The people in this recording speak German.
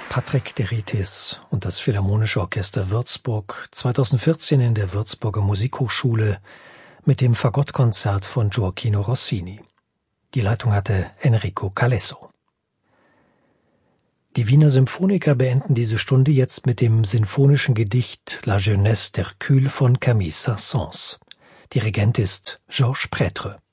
Patrick Deritis und das Philharmonische Orchester Würzburg 2014 in der Würzburger Musikhochschule mit dem Fagottkonzert von Gioachino Rossini. Die Leitung hatte Enrico Calesso. Die Wiener Symphoniker beenden diese Stunde jetzt mit dem sinfonischen Gedicht La Jeunesse d'Hercule von Camille Saint-Saëns. Dirigent ist Georges Prêtre.